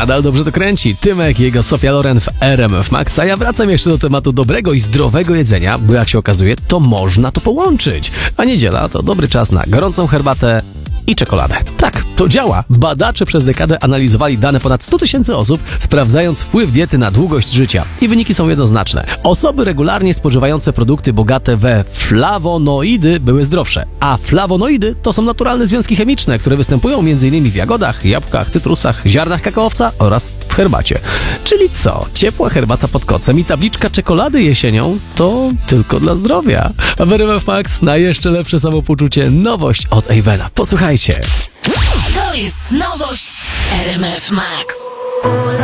Nadal dobrze to kręci. Tymek i jego Sofia Loren w RMF Max. A ja wracam jeszcze do tematu dobrego i zdrowego jedzenia, bo jak się okazuje, to można to połączyć. A niedziela to dobry czas na gorącą herbatę i czekoladę. Tak, to działa. Badacze przez dekadę analizowali dane ponad 100 000 osób, sprawdzając wpływ diety na długość życia. I wyniki są jednoznaczne. Osoby regularnie spożywające produkty bogate we flawonoidy były zdrowsze. A flawonoidy to są naturalne związki chemiczne, które występują m.in. w jagodach, jabłkach, cytrusach, ziarnach kakaowca oraz w herbacie. Czyli co? Ciepła herbata pod kocem i tabliczka czekolady jesienią to tylko dla zdrowia. A w RMF Max na jeszcze lepsze samopoczucie nowość od Avena. Posłuchajcie. To jest nowość RMF Max.